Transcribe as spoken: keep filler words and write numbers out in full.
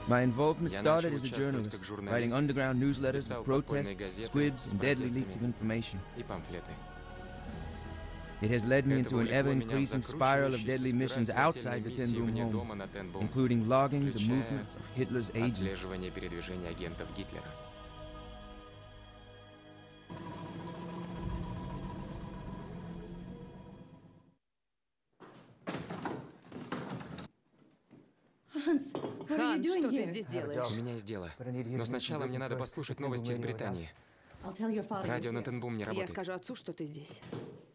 My involvement Я started начал as a участвовать как journalist, журналист, writing underground newsletters писал of подпольные protests, газеты squibs, с and deadly leaks of протестами information. и памфлеты. It has led me Это into an вовлекло меня в ever-increasing spiral of закручивающуюся deadly спираль missions смертельной outside the миссии Ten Boom вне home, дома на Тенбум, including logging the включая movements of Hitler's agents. отслеживание передвижения агентов Гитлера. Ханс, Ханс, что ты здесь У делаешь? меня есть дело. Но сначала мне надо послушать новости из Британии. Радио на Тенбум не Я работает. скажу отцу, что ты здесь.